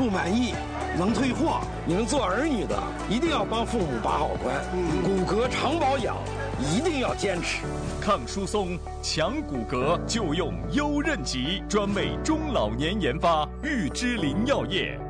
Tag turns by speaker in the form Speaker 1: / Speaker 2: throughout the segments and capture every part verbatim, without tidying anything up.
Speaker 1: 不满意能退货。你们做儿女的一定要帮父母把好关，骨骼常保养一定要坚持。
Speaker 2: 抗疏松、强骨骼就用优韧极，专为中老年研发，玉芝林药业。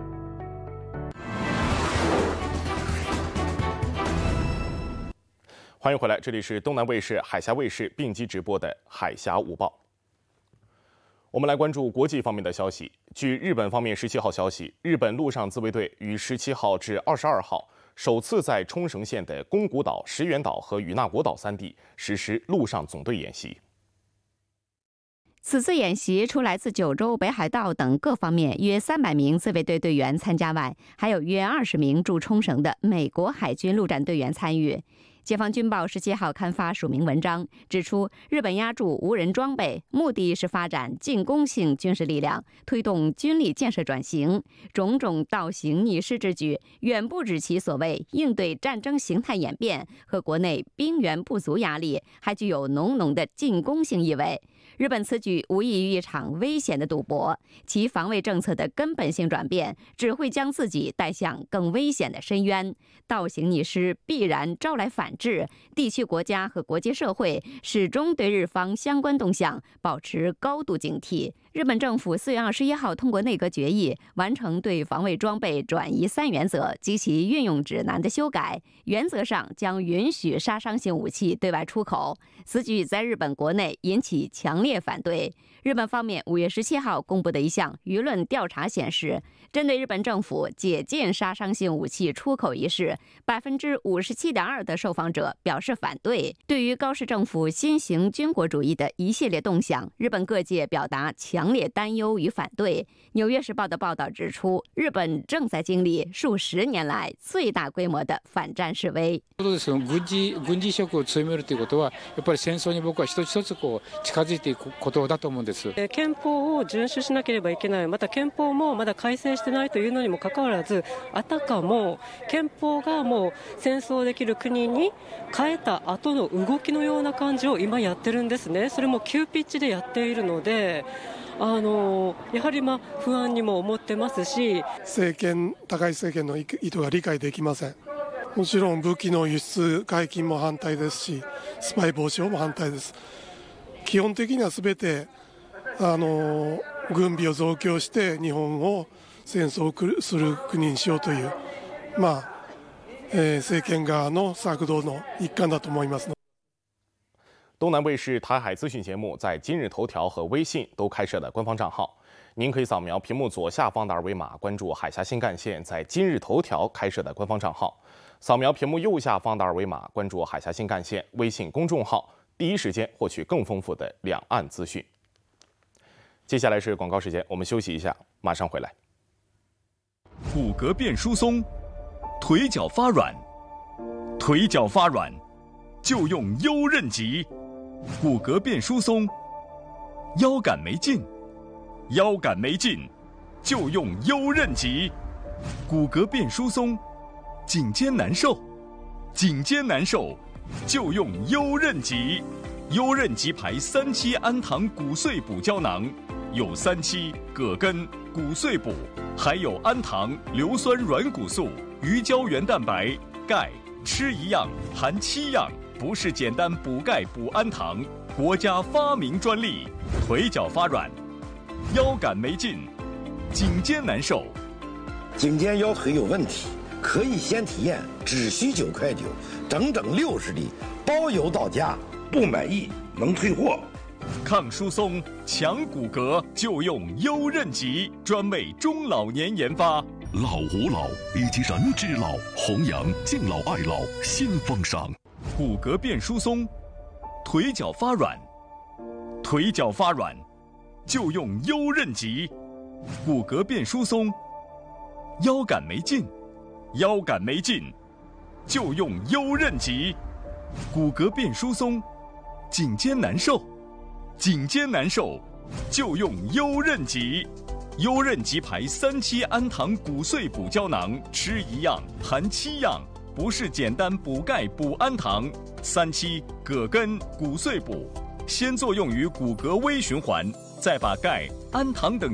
Speaker 3: 欢迎回来，这里是东南卫视、海峡卫视并机直播的《海峡午报》。我们来关注国际方面的消息。据日本方面十七号消息，日本陆上自卫队于十七号至二十二号首次在冲绳县的宫古岛、石垣岛和与那国岛三地实施陆上总队演习。
Speaker 4: 此次演习除来自九州、北海道等各方面约三百名自卫队队员参加外，还有约二十名驻冲绳的美国海军陆战队员参与。解放军报十七号刊发署名文章，指出日本押注无人装备，目的是发展进攻性军事力量，推动军力建设转型。种种倒行逆施之举，远不止其所谓应对战争形态演变和国内兵源不足压力，还具有浓浓的进攻性意味。日本此举无异于一场危险的赌博，其防卫政策的根本性转变只会将自己带向更危险的深渊。倒行逆施必然招来反制，地区国家和国际社会始终对日方相关动向保持高度警惕。日本政府四月二十一号通过内阁决议，完成对防卫装备转移三原则及其运用指南的修改，原则上将允许杀伤性武器对外出口。此举在日本国内引起强烈反对。日本方面五月十七号公布的一项舆论调查显示，针对日本政府解禁杀伤性武器出口一事，百分之五十七点二的受访者表示反对。对于高市政府新型军国主义的一系列动向，日本各界表达强烈担忧与反对。纽约时报的报道指出，日本正在经历数十年来最大规模的反战示威。
Speaker 5: 軍事軍事色を強めるということは、やっぱり戦争に僕は一つ一つこう近づいていくことだと思うんです。
Speaker 6: 憲法を遵守しなければいけない。また憲法もまだ改正してないというのにもかかわらず、あたかも憲法がもう戦争できる国に変えた後の動きのような感じを今やってるんですね。それも急ピッチでやっているので。あのやはりまあ不安にも思ってますし、
Speaker 7: 政権高市政権の意図が理解できません。もちろん武器の輸出解禁も反対ですし、スパイ防止法も反対です。基本的には全てあの軍備を増強して日本を戦争する国にしようという、まあ、えー、政権側の策動の一環だと思います。
Speaker 3: 东南卫视台海资讯节目在今日头条和微信都开设了官方账号，您可以扫描屏幕左下方的二维码，关注海峡新干线在今日头条开设的官方账号；扫描屏幕右下方的二维码，关注海峡新干线微信公众号，第一时间获取更丰富的两岸资讯。接下来是广告时间，我们休息一下，马上回来。
Speaker 2: 骨骼变疏松，腿脚发软，腿脚发软就用优韧极。骨骼变疏松，腰杆没劲，腰杆没劲，就用优韧极。骨骼变疏松，颈肩难受，颈肩难受，就用优韧极。优韧极牌三七氨糖骨碎补胶囊，有三七、葛根、骨碎补，还有氨糖、硫酸软骨素、鱼胶原蛋白、钙，吃一样含七样。不是简单补钙补氨糖，国家发明专利。腿脚发软，腰杆没劲，颈肩难受，
Speaker 1: 颈肩腰腿有问题，可以先体验，只需九块九，整整六十粒，包邮到家，不满意能退货。
Speaker 2: 抗疏松、强骨骼就用优韧极，专为中老年研发。
Speaker 8: 老吾老以及人之老，弘扬敬老爱老新风尚。
Speaker 2: 骨骼变疏松，腿脚发软，腿脚发软就用优韧极。骨骼变疏松，腰杆没劲，腰杆没劲就用优韧极。骨骼变疏松，颈肩难受，颈肩难受就用优韧极。优韧极牌三七氨糖骨碎补胶囊，吃一样含七样。不是简单补钙补氨糖，三七、葛根、骨碎补，先作用于骨骼微循环，再把钙、氨糖等